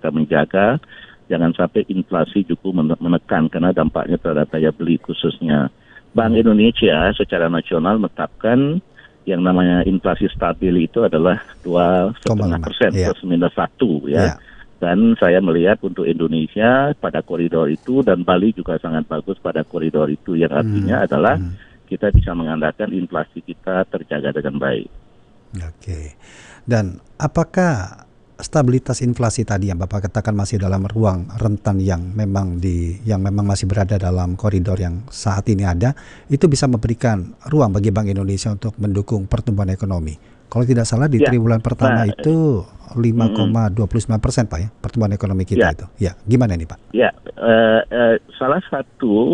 kita menjaga jangan sampai inflasi juga menekan karena dampaknya terhadap daya beli khususnya. Bank Indonesia secara nasional menetapkan yang namanya inflasi stabil itu adalah 2,5% plus minus 1 ya. Dan saya melihat untuk Indonesia pada koridor itu dan Bali juga sangat bagus pada koridor itu yang artinya adalah kita bisa mengandalkan inflasi kita terjaga dengan baik. Oke. Dan apakah stabilitas inflasi tadi yang Bapak katakan masih dalam ruang rentan yang memang masih berada dalam koridor yang saat ini ada, itu bisa memberikan ruang bagi Bank Indonesia untuk mendukung pertumbuhan ekonomi? Kalau tidak salah di triwulan pertama itu 5,29% Pak ya, pertumbuhan ekonomi kita itu. Ya, gimana nih Pak? Ya, salah satu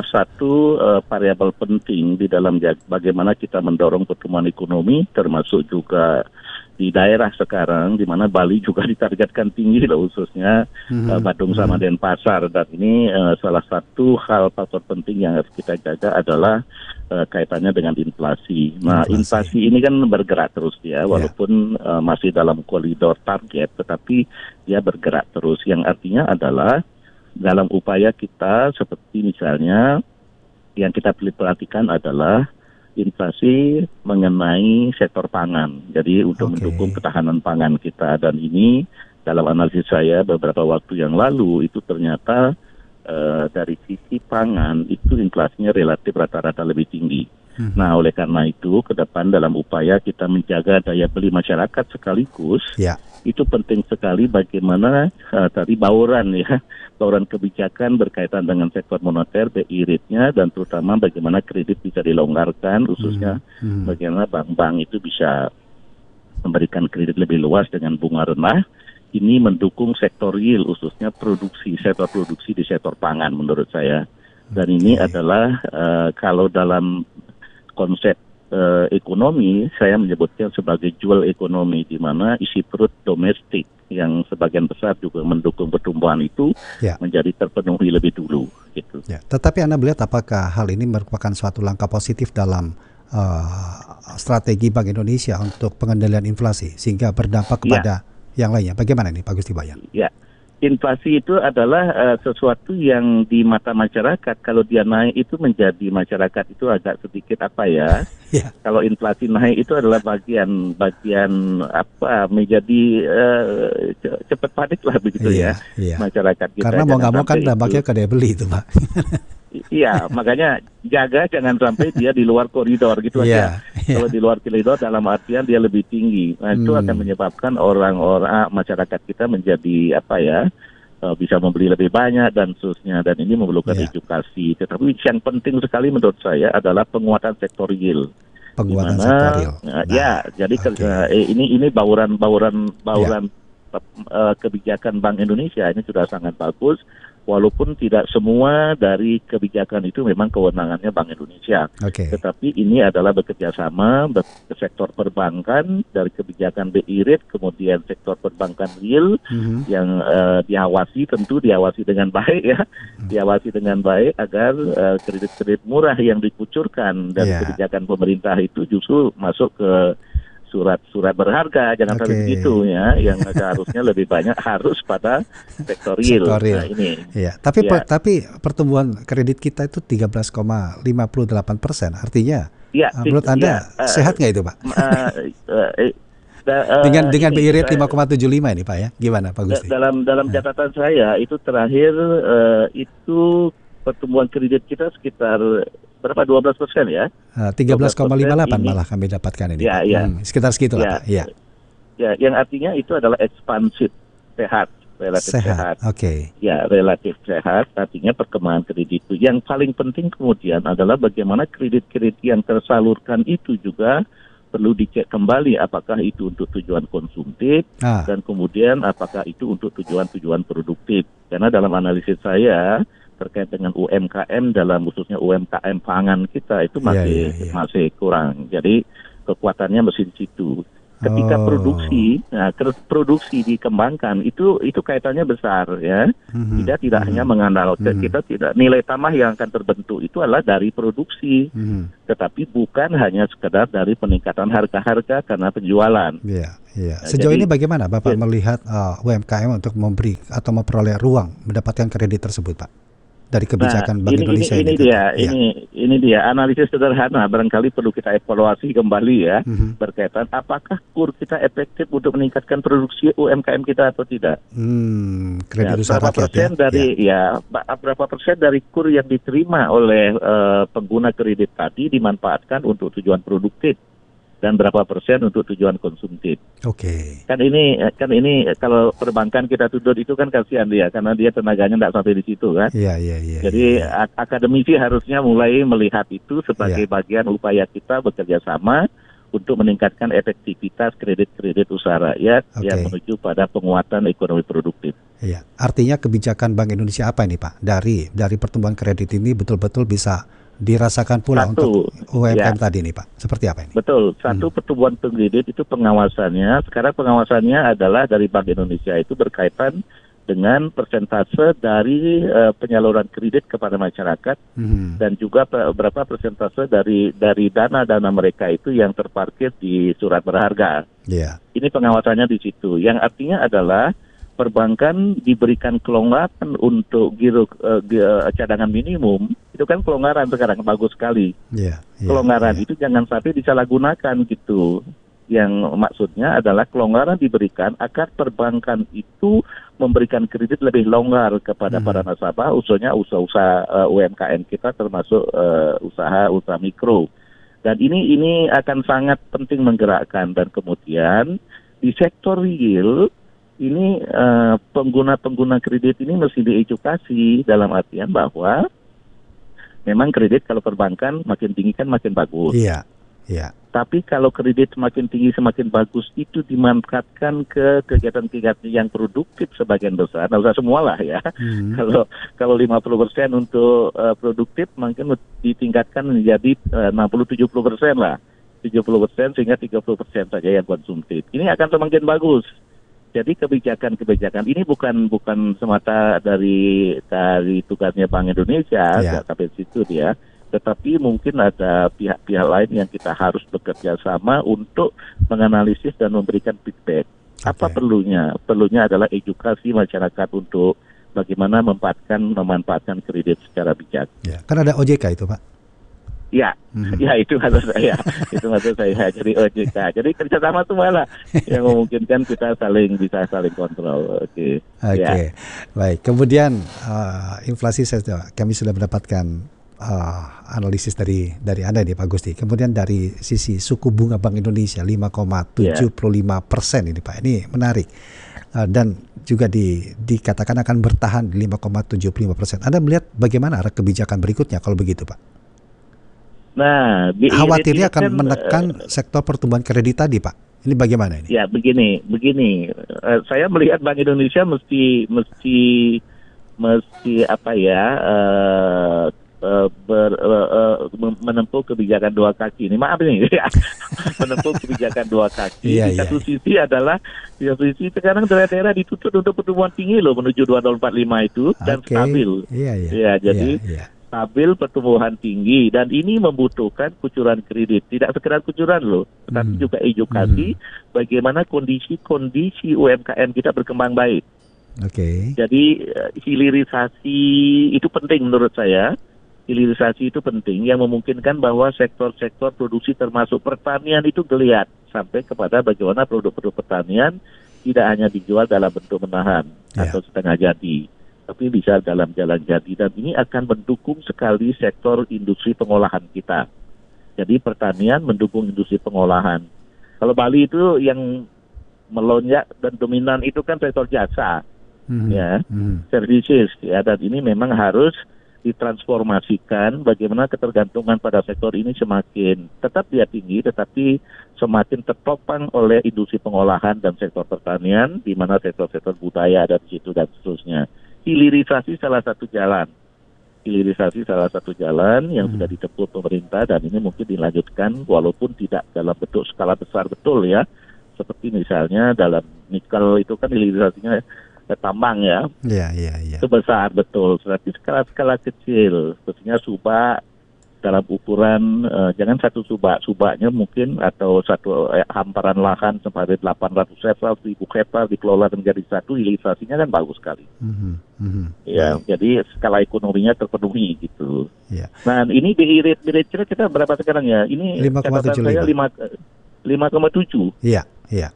variabel penting di dalam bagaimana kita mendorong pertumbuhan ekonomi, termasuk juga di daerah sekarang, di mana Bali juga ditargetkan tinggi loh, khususnya Badung sama Denpasar. Dan ini salah satu hal faktor penting yang harus kita jaga adalah kaitannya dengan inflasi. Nah, inflasi ini kan bergerak terus ya, walaupun masih dalam koridor target, tetapi dia bergerak terus. Yang artinya adalah dalam upaya kita seperti misalnya yang kita perhatikan adalah inflasi mengenai sektor pangan. Jadi untuk mendukung ketahanan pangan kita, dan ini dalam analisis saya beberapa waktu yang lalu itu ternyata dari sisi pangan itu inflasinya relatif rata-rata lebih tinggi. Nah, oleh karena itu ke depan dalam upaya kita menjaga daya beli masyarakat sekaligus, itu penting sekali bagaimana tadi bauran kebijakan berkaitan dengan sektor moneter, BI rate-nya, dan terutama bagaimana kredit bisa dilonggarkan, khususnya bagaimana bank-bank itu bisa memberikan kredit lebih luas dengan bunga rendah. Ini mendukung sektor real, khususnya sektor produksi di sektor pangan menurut saya. Dan ini adalah kalau dalam konsep ekonomi, saya menyebutnya sebagai dual ekonomi, di mana isi perut domestik yang sebagian besar juga mendukung pertumbuhan itu menjadi terpenuhi lebih dulu. Gitu. Ya, tetapi Anda melihat apakah hal ini merupakan suatu langkah positif dalam strategi Bank Indonesia untuk pengendalian inflasi sehingga berdampak kepada yang lainnya? Bagaimana nih Pak Gusti Bayan? Ya. Inflasi itu adalah sesuatu yang di mata masyarakat kalau dia naik itu menjadi masyarakat itu agak sedikit kalau inflasi naik itu adalah bagian menjadi cepat panik lah begitu masyarakat kita. Karena mau nggak mau kan dampaknya ke daya beli itu Pak. Iya, makanya jaga jangan sampai dia di luar koridor gitu aja. Kalau di luar koridor dalam artian dia lebih tinggi. Nah, itu akan menyebabkan orang-orang masyarakat kita menjadi bisa membeli lebih banyak dan seterusnya, dan ini memerlukan edukasi. Tetapi yang penting sekali menurut saya adalah penguatan sektor real. Penguatan sektor real. Jadi ini bauran kebijakan Bank Indonesia ini sudah sangat bagus. Walaupun tidak semua dari kebijakan itu memang kewenangannya Bank Indonesia. Tetapi ini adalah bekerja sama sektor perbankan dari kebijakan BI rate, kemudian sektor perbankan real yang diawasi dengan baik diawasi dengan baik agar kredit-kredit murah yang dikucurkan dari kebijakan pemerintah itu justru masuk ke surat berharga, jangan sampai begitu yang harusnya lebih banyak harus pada sektor real. Nah, ini. Tapi pertumbuhan kredit kita itu 13,58%, artinya menurut Anda sehat nggak itu Pak? Dengan BI rate 5,75 ini Pak ya, gimana Pak Gusti? Dalam catatan saya itu terakhir itu pertumbuhan kredit kita sekitar berapa 12% ya? 13,58 malah kami dapatkan ini. Sekitar segitu lah Pak. Yang artinya itu adalah ekspansif, relatif sehat. Relatif sehat. Artinya perkembangan kredit itu. Yang paling penting kemudian adalah bagaimana kredit-kredit yang tersalurkan itu juga perlu dicek kembali apakah itu untuk tujuan konsumtif dan kemudian apakah itu untuk tujuan produktif. Karena dalam analisis saya terkait dengan UMKM dalam khususnya UMKM pangan kita itu masih kurang. Jadi kekuatannya mesti di situ. Ketika produksi dikembangkan itu kaitannya besar ya. Tidak hanya mengandalkan kita nilai tambah yang akan terbentuk itu adalah dari produksi. Tetapi bukan hanya sekedar dari peningkatan harga-harga karena penjualan. Iya. Nah, Sejauh jadi ini bagaimana Bapak ya, melihat UMKM untuk memberi atau memperoleh ruang mendapatkan kredit tersebut, Pak? Dari nah, kebijakan Bank Indonesia ini ini tadi. dia, Iya. ini dia analisis sederhana. Barangkali perlu kita evaluasi kembali ya Mhm. berkaitan apakah KUR kita efektif untuk meningkatkan produksi UMKM kita atau tidak. Ya, Kredit usaha rakyat ya. Iya. berapa persen dari KUR yang diterima oleh pengguna kredit tadi dimanfaatkan untuk tujuan produktif dan berapa persen untuk tujuan konsumtif. Oke. Kan ini kalau perbankan kita tuntut itu kan kasihan dia karena dia tenaganya tidak sampai di situ kan. Iya, iya, iya, iya, Jadi iya. akademisi harusnya mulai melihat itu sebagai Iya. bagian upaya kita bekerja sama untuk meningkatkan efektivitas kredit-kredit usaha rakyat yang Oke. menuju pada penguatan ekonomi produktif. Iya. Artinya kebijakan Bank Indonesia apa ini, Pak? Dari pertumbuhan kredit ini betul-betul bisa dirasakan pula untuk Satu, ya, UMKM tadi nih, Pak. Seperti apa ini? betul. Satu, pertumbuhan kredit itu pengawasannya. Sekarang pengawasannya adalah dari Bank Indonesia itu berkaitan dengan persentase dari penyaluran kredit kepada masyarakat Mhm. dan juga berapa persentase dari dana-dana mereka itu yang terparkir di surat berharga. Iya. Ini pengawasannya di situ. Yang artinya adalah perbankan diberikan kelonggaran untuk cadangan minimum. Itu kan kelonggaran sekarang bagus sekali. Iya. Iya. Kelonggaran Iya. itu jangan sampai disalahgunakan gitu. Yang maksudnya adalah kelonggaran diberikan agar perbankan itu memberikan kredit lebih longgar kepada para nasabah, khususnya usaha-usaha UMKM kita termasuk usaha mikro. Dan ini akan sangat penting menggerakkan dan kemudian di sektor real ini pengguna-pengguna kredit ini mesti diedukasi dalam artian bahwa memang kredit kalau perbankan makin tinggi kan makin bagus. Iya. Iya. Tapi kalau kredit semakin tinggi semakin bagus itu dimanfaatkan ke kegiatan-kegiatan yang produktif sebagian besar. Nah, usah semua lah ya. Kalau 50% untuk produktif mungkin ditingkatkan menjadi 60-70% lah. 70% sehingga 30% saja yang konsumtif. Ini akan semakin bagus. Jadi kebijakan-kebijakan ini bukan semata dari tugasnya Bank Indonesia, nggak sampai situ dia. Tetapi mungkin ada pihak-pihak lain yang kita harus bekerja sama untuk menganalisis dan memberikan feedback. Apa perlunya? Perlunya adalah edukasi masyarakat untuk bagaimana memanfaatkan kredit secara bijak. Ya, kan ada OJK itu, Pak. Ya, ya itu maksud saya. Itu maksud saya. Jadi OJK. Jadi kerjasama semua lah yang memungkinkan kita bisa saling kontrol. Oke. Ya. Baik. Kemudian inflasi kami sudah mendapatkan analisis dari Anda nih Pak Gusti. Kemudian dari sisi suku bunga Bank Indonesia 5,75% ini Pak. Ini menarik. Dan juga dikatakan akan bertahan di 5,75%. Anda melihat bagaimana arah kebijakan berikutnya kalau begitu Pak? Nah, khawatirnya akan menekan sektor pertumbuhan kredit tadi Pak. Ini bagaimana ini? Ya begini. Saya melihat Bank Indonesia mesti apa ya? Menempuh kebijakan dua kaki. Ini maaf nih, menempuh kebijakan dua kaki. Di satu sisi sekarang daerah-daerah dituntut untuk pertumbuhan tinggi loh menuju 2045 itu dan stabil. Jadi stabil pertumbuhan tinggi dan ini membutuhkan kucuran kredit. Tidak sekedar kucuran loh, tetapi juga edukasi bagaimana kondisi UMKM kita berkembang baik. Jadi hilirisasi itu penting menurut saya. Hilirisasi itu penting yang memungkinkan bahwa sektor-sektor produksi termasuk pertanian itu geliat sampai kepada bagaimana produk-produk pertanian tidak hanya dijual dalam bentuk menahan atau setengah jadi, tapi bisa dalam jalan jadi dan ini akan mendukung sekali sektor industri pengolahan kita. Jadi pertanian mendukung industri pengolahan. Kalau Bali itu yang melonjak dan dominan itu kan sektor jasa, services ya, dan ini memang harus ditransformasikan bagaimana ketergantungan pada sektor ini semakin tetap dia tinggi tetapi semakin tertopang oleh industri pengolahan dan sektor pertanian di mana sektor-sektor budaya ada di situ dan seterusnya. Hilirisasi salah satu jalan yang sudah ditempuh pemerintah dan ini mungkin dilanjutkan walaupun tidak dalam bentuk skala besar betul ya. Seperti misalnya dalam nikel itu kan hilirisasinya tambang ya. Itu besar betul. Tapi skala-skala kecil, sepertinya Subak dalam ukuran jangan satu subaknya mungkin atau satu hamparan lahan sampai 800 hektar, 1000 hektar dikelola menjadi satu, hilirisasinya kan bagus sekali. Ya, jadi skala ekonominya terpenuhi gitu. Ya. Nah, ini BI rate kita berapa sekarang ya? Ini catatan saya 5,7. Iya, iya.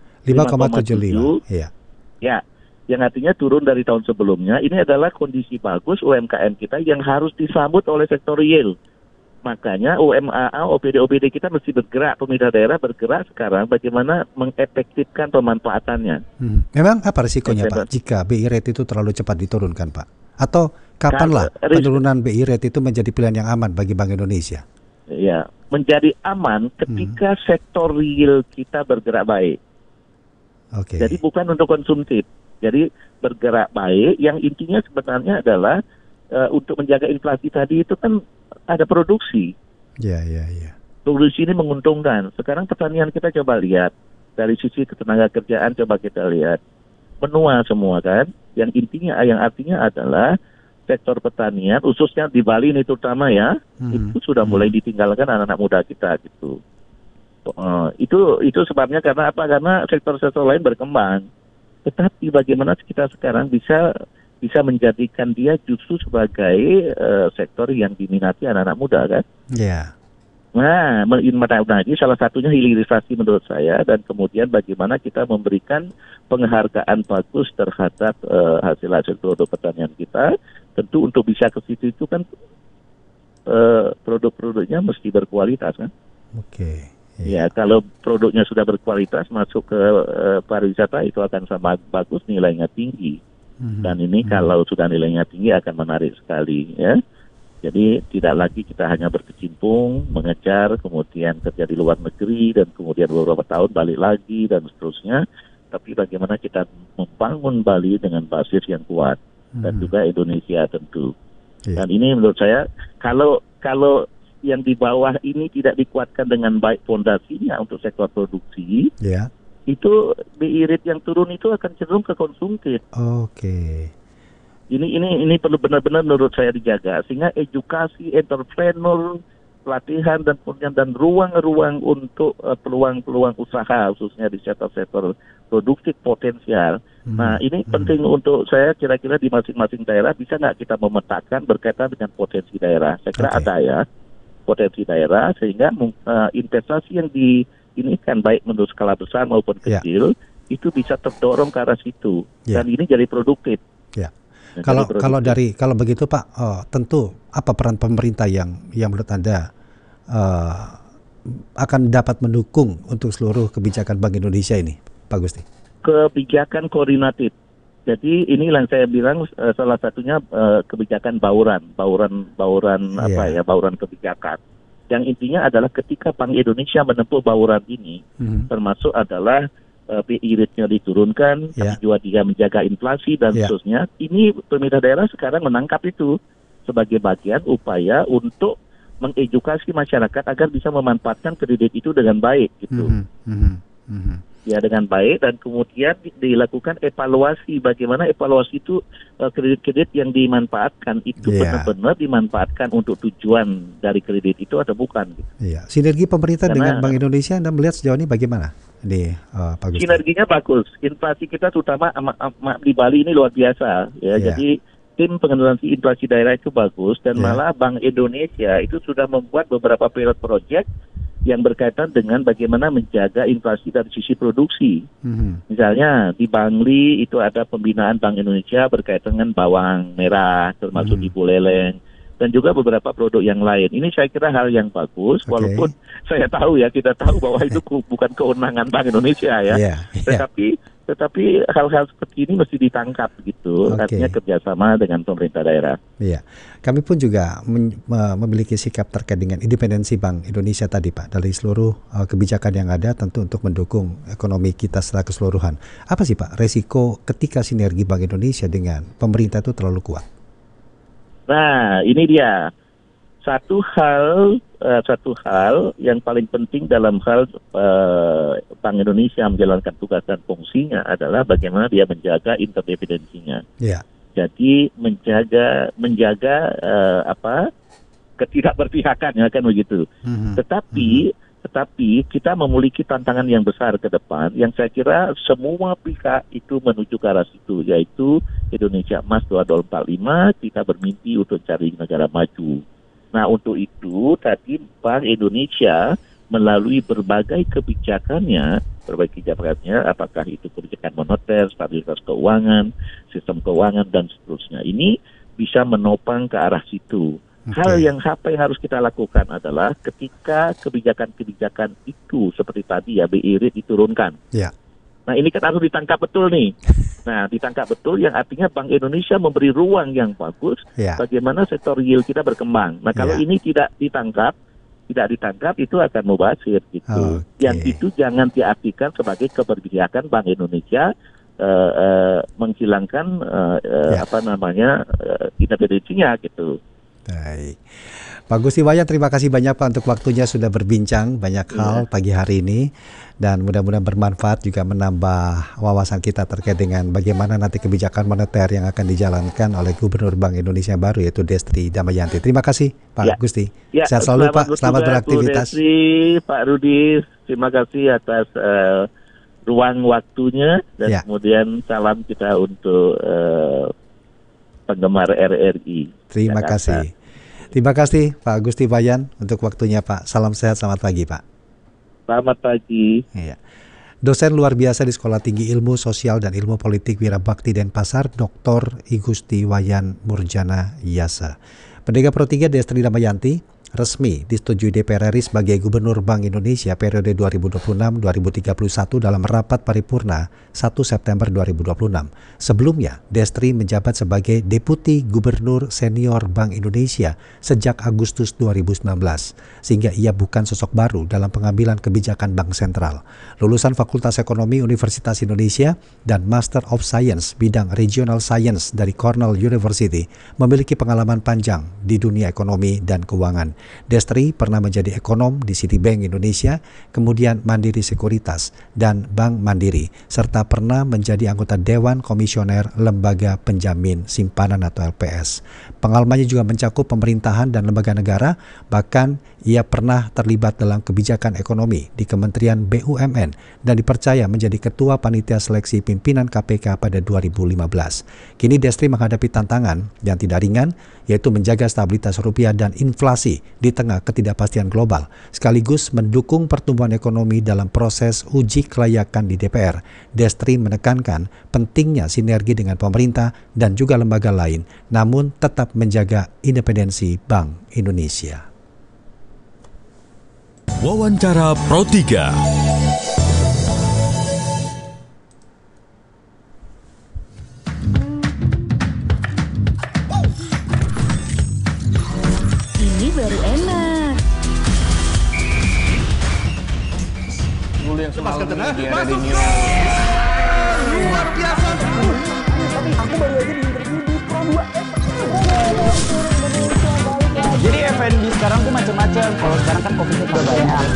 5,75. Iya. Ya, yang artinya turun dari tahun sebelumnya. Ini adalah kondisi bagus UMKM kita yang harus disambut oleh sektor real. Makanya UMAA, OPD kita mesti bergerak, pemerintah daerah bergerak sekarang bagaimana mengefektifkan pemanfaatannya. Memang apa risikonya Pak jika BI rate itu terlalu cepat diturunkan Pak? Atau kapanlah penurunan BI rate itu menjadi pilihan yang aman bagi Bank Indonesia? Ya, menjadi aman ketika sektor real kita bergerak baik. Jadi bukan untuk konsumtif. Jadi bergerak baik yang intinya sebenarnya adalah untuk menjaga inflasi tadi itu kan ada produksi. Ya. Produksi ini menguntungkan. Sekarang pertanian kita coba lihat dari sisi ketenaga kerjaan, coba kita lihat menua semua kan. Yang artinya adalah sektor pertanian khususnya di Bali ini terutama ya, itu sudah mulai ditinggalkan anak-anak muda kita gitu. Itu sebabnya karena apa? Karena sektor-sektor lain berkembang. Tetapi bagaimana kita sekarang bisa menjadikan dia justru sebagai sektor yang diminati anak-anak muda kan? Iya. Nah, ini salah satunya hilirisasi menurut saya, dan kemudian bagaimana kita memberikan penghargaan bagus terhadap hasil produk pertanian kita. Tentu untuk bisa ke situ itu kan produk-produknya mesti berkualitas kan? Ya, kalau produknya sudah berkualitas masuk ke pariwisata itu akan sama bagus, nilainya tinggi. Dan ini kalau sudah nilainya tinggi akan menarik sekali ya. Jadi tidak lagi kita hanya berkecimpung, mengejar, kemudian kerja di luar negeri dan kemudian beberapa tahun balik lagi dan seterusnya. Tapi bagaimana kita membangun Bali dengan basis yang kuat dan juga Indonesia tentu. Dan ini menurut saya kalau yang di bawah ini tidak dikuatkan dengan baik fondasinya untuk sektor produksi, itu BI rate yang turun itu akan cenderung ke konsumtif. Ini perlu benar-benar menurut saya dijaga sehingga edukasi entrepreneur, pelatihan dan ruang-ruang untuk peluang-peluang usaha khususnya di sektor-sektor produktif potensial. Nah, ini penting untuk saya kira-kira di masing-masing daerah bisa nggak kita memetakan berkaitan dengan potensi daerah. Saya kira ada ya potensi daerah sehingga investasi yang ini kan baik menurut skala besar maupun kecil itu bisa terdorong ke arah situ dan ini jadi produktif. Kalau begitu Pak, tentu apa peran pemerintah yang menurut Anda akan dapat mendukung untuk seluruh kebijakan Bank Indonesia ini, Pak Gusti? Kebijakan koordinatif. Jadi inilah yang saya bilang salah satunya kebijakan bauran kebijakan. Yang intinya adalah ketika Bank Indonesia menempuh bauran ini, termasuk adalah BI rate-nya diturunkan, tapi juga dia menjaga inflasi dan seterusnya. Ini pemerintah daerah sekarang menangkap itu sebagai bagian upaya untuk mengedukasi masyarakat agar bisa memanfaatkan kredit itu dengan baik gitu. Ya, dengan baik, dan kemudian dilakukan evaluasi bagaimana evaluasi itu kredit-kredit yang dimanfaatkan itu benar-benar dimanfaatkan untuk tujuan dari kredit itu atau bukan gitu. Sinergi pemerintah dengan Bank Indonesia Anda melihat sejauh ini bagaimana? Pak Gusti. Sinerginya bagus. Inflasi kita terutama di Bali ini luar biasa ya. Jadi tim pengendalian inflasi daerah itu bagus dan malah Bank Indonesia itu sudah membuat beberapa pilot project yang berkaitan dengan bagaimana menjaga inflasi dari sisi produksi. Misalnya di Bangli itu ada pembinaan Bank Indonesia berkaitan dengan bawang merah, termasuk di Buleleng, dan juga beberapa produk yang lain. Ini saya kira hal yang bagus, walaupun saya tahu ya, kita tahu bahwa itu bukan kewenangan Bank Indonesia ya. Tetapi hal-hal seperti ini mesti ditangkap gitu, artinya kerjasama dengan pemerintah daerah. Kami pun juga memiliki sikap terkait dengan independensi Bank Indonesia tadi Pak, dari seluruh kebijakan yang ada tentu untuk mendukung ekonomi kita secara keseluruhan. Apa sih Pak resiko ketika sinergi Bank Indonesia dengan pemerintah itu terlalu kuat? Nah, ini dia satu hal yang paling penting dalam hal Bank Indonesia menjalankan tugas dan fungsinya adalah bagaimana dia menjaga interdependensinya. Jadi menjaga ketidakberpihakan ya kan begitu. Tetapi kita memiliki tantangan yang besar ke depan yang saya kira semua pihak itu menuju ke arah situ, yaitu Indonesia Emas 2045, kita bermimpi untuk cari negara maju. Nah, untuk itu tadi Bank Indonesia melalui berbagai kebijakannya, apakah itu kebijakan moneter, stabilitas keuangan, sistem keuangan dan seterusnya, ini bisa menopang ke arah situ. Hal yang apa yang harus kita lakukan adalah ketika kebijakan-kebijakan itu seperti tadi ya BI rate diturunkan. Ya. Nah ini kan harus ditangkap betul nih. Nah ditangkap betul yang artinya Bank Indonesia memberi ruang yang bagus bagaimana sektor real kita berkembang. Nah kalau ini tidak ditangkap itu akan mubazir gitu. Yang itu jangan diartikan sebagai keberpihakan Bank Indonesia menghilangkan independensinya gitu. Baik. Pak Gusti Wayan, terima kasih banyak Pak untuk waktunya sudah berbincang banyak hal pagi hari ini, dan mudah-mudahan bermanfaat juga menambah wawasan kita terkait dengan bagaimana nanti kebijakan moneter yang akan dijalankan oleh Gubernur Bank Indonesia yang baru yaitu Destri Damayanti. Terima kasih Pak Gusti. Sehat selalu Pak, selamat beraktivitas. Destri, Pak Rudi, terima kasih atas ruang waktunya dan kemudian salam kita untuk penggemar RRI. Terima kasih. Terima kasih Pak Gusti Wayan untuk waktunya Pak. Salam sehat, selamat pagi Pak. Selamat pagi. Iya. Dosen luar biasa di Sekolah Tinggi Ilmu Sosial dan Ilmu Politik Wirabakti Denpasar, Dr. I Gusti Wayan Murjana Yasa. Pendega Pro 3 Destri Damayanti resmi disetujui DPR RI sebagai Gubernur Bank Indonesia periode 2026-2031 dalam rapat paripurna 1 September 2026. Sebelumnya, Destri menjabat sebagai Deputi Gubernur Senior Bank Indonesia sejak Agustus 2019, sehingga ia bukan sosok baru dalam pengambilan kebijakan Bank Sentral. Lulusan Fakultas Ekonomi Universitas Indonesia dan Master of Science bidang Regional Science dari Cornell University, memiliki pengalaman panjang di dunia ekonomi dan keuangan. Destri pernah menjadi ekonom di Citibank Indonesia, kemudian Mandiri Sekuritas dan Bank Mandiri, serta pernah menjadi anggota Dewan Komisioner Lembaga Penjamin Simpanan atau LPS. Pengalamannya juga mencakup pemerintahan dan lembaga negara, bahkan ia pernah terlibat dalam kebijakan ekonomi di Kementerian BUMN dan dipercaya menjadi Ketua Panitia Seleksi Pimpinan KPK pada 2015. Kini Destri menghadapi tantangan yang tidak ringan, yaitu menjaga stabilitas rupiah dan inflasi di tengah ketidakpastian global, sekaligus mendukung pertumbuhan ekonomi dalam proses uji kelayakan di DPR. Destri menekankan pentingnya sinergi dengan pemerintah dan juga lembaga lain, namun tetap menjaga independensi Bank Indonesia. Wawancara Pro 3. Baru enak. Dulu yang semalam di masuk New luar biasa. Tapi aku baru aja di interview di Pro 2. Jadi F&B sekarang tuh macam-macam. Kalau sekarang kan fokusnya ke banyak.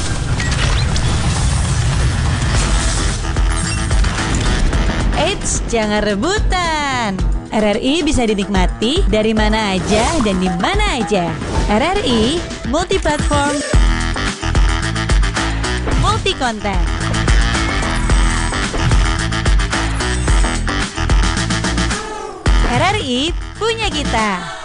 Eits, jangan rebutan. RRI bisa dinikmati dari mana aja dan di mana aja. RRI multi platform, multi konten. RRI punya kita.